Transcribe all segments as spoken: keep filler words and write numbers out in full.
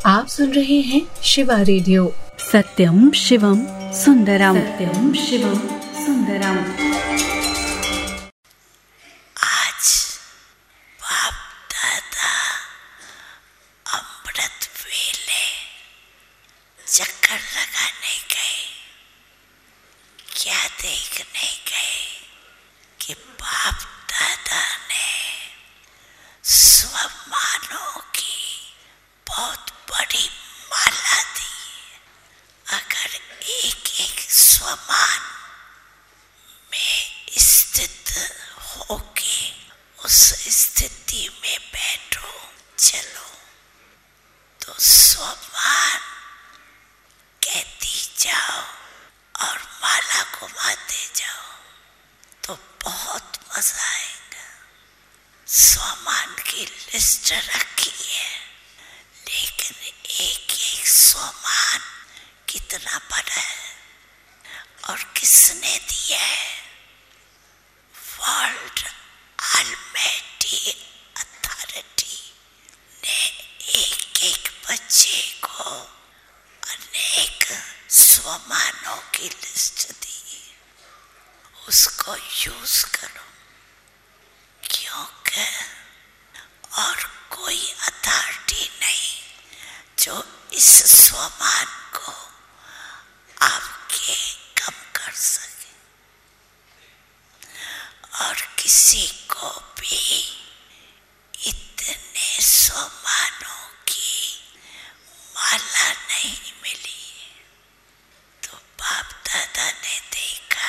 आप सुन रहे हैं शिवा रेडियो। सत्यम शिवम सुंदरम, सत्यम शिवम सुंदरम। आज बाप दादा अमृत वेले चक्कर लगाने गए। क्या देखने गए कि बाप दादा ने स्वमानों की बहुत बड़ी माला दी। अगर एक एक स्वमान में स्थित होके उस स्थिति में बैठो चलो तो स्वमान कहती जाओ और माला घुमाते जाओ तो बहुत मजा आएगा। स्वमान की लिस्ट रखी है, लेकिन एक एक स्वमान कितना बड़ा है और किसने दिया है? वर्ल्ड ऑलमाइटी अथॉरिटी ने एक एक बच्चे को अनेक स्वमानों की लिस्ट दी। उसको यूज करो, क्योंकि और कोई अथॉरिटी नहीं जो इस स्वमान को आपके कम कर सके। और किसी को भी इतने स्वमानों की माला नहीं मिली। तो बाप दादा ने देखा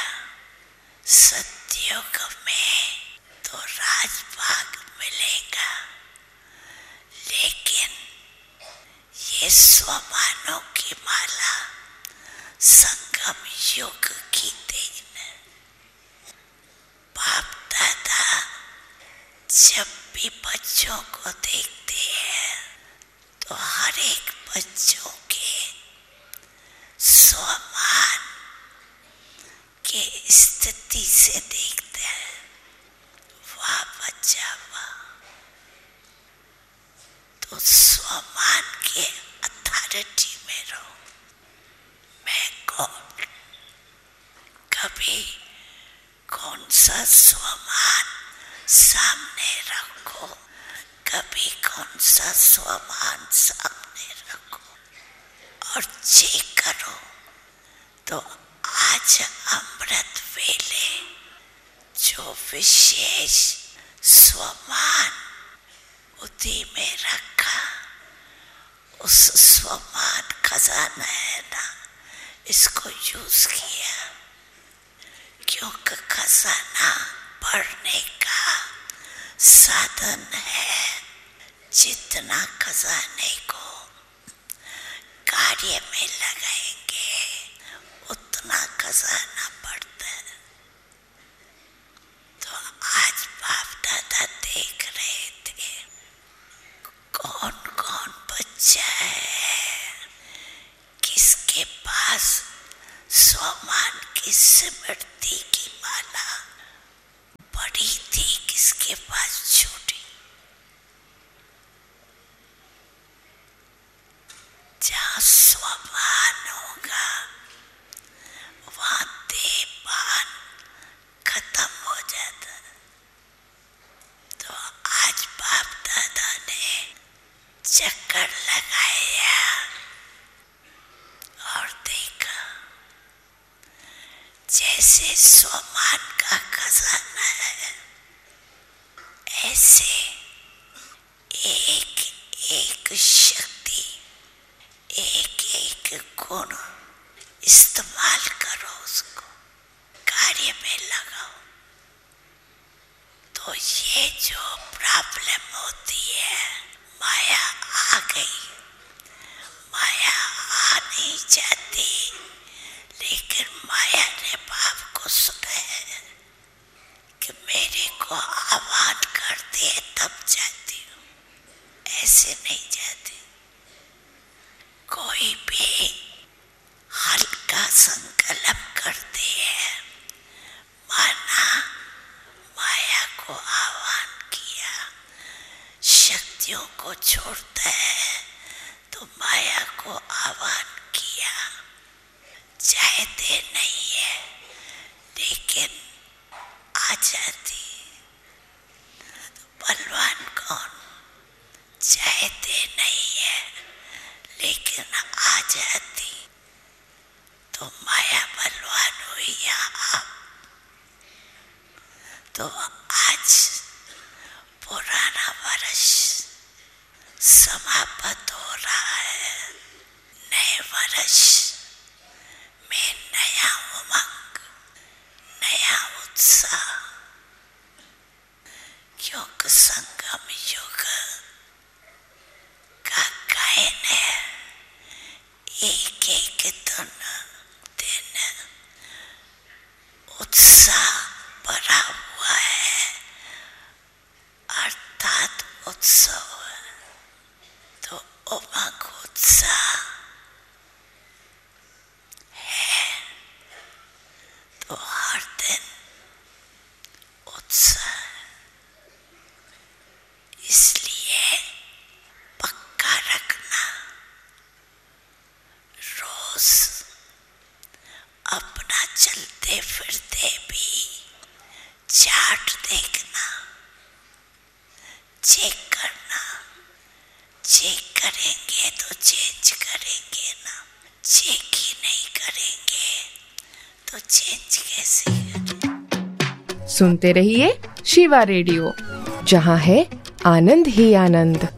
सतयुग में तो राजभाग मिलेगा, लेकिन ये स्वमानों की माला संगम युग की देन है। बाप दादा जब भी बच्चों को देखते हैं तो हर एक बच्चों के स्वमान के स्थिति से देखते हैं। वाह बच्चा वाह। तो स्वमान के अथॉरिटी में रहो। मैं कौन, कभी कौन सा स्वमान सामने रखो, कभी कौन सा स्वमान सामने रखो और चेक करो। तो आज अमृत वेले जो विशेष स्वमान बुद्धि में रखा, उस स्वमान खजाना है ना, इसको यूज किया। क्योंकि खजाना बढ़ने का साधन है। जितना खजाने को कार्य में लगाएंगे उतना खजाना बढ़ता है। तो आज बाप दादा देख रहे थे कौन कौन बच्चा है, किसके पास स्वमान की स्मृति की माला बड़ी थी, किसके पास छोटी। जहाँ स्वमान होगा वहाँ देहभान खत्म हो जाता है। तो आज बाप दादा ने चक्कर लगाया और देखा जैसे स्वमान का खजाना है, ऐसे एक एक शक्ति, एक एक गुण इस्तेमाल करो, उसको कार्य में लगाओ। तो ये जो प्रॉब्लम होती है, माया आ गई, माया आ नहीं जाती, लेकिन माया ने बाप को सुना है कि मेरे को आह्वान करते हैं तब जाती हूँ, ऐसे नहीं जाती। कोई भी हल्का संकल्प करते हैं, माना माया को आह्वान किया, शक्तियों को छोड़ता है, तो तो माया को आह्वान किया, चाहते नहीं है लेकिन आ जाती। तो बलवान कौन? चाहते नहीं है लेकिन आ जाती। तो माया बलवान हुई यहाँ। तो आज पुराना वर्ष समाप्त हो रहा है। नए वर्ष में नया उमंग, नया उत्साह, क्योंकि संगम युग का गायन है। एक एक दिन दिन उत्साह भरा हुआ है, अर्थात उत्सव। तो उमंग उत्साह है, तो हर दिन उत्साह। इसलिए पक्का रखना, रोज अपना चलते फिरते भी चार्ट देखना, चेक करना। चेक करेंगे तो चेंज करेंगे ना, चेक ही नहीं करेंगे तो चेंज कैसे करें? सुनते रहिए शिवा रेडियो, जहां है आनंद ही आनंद।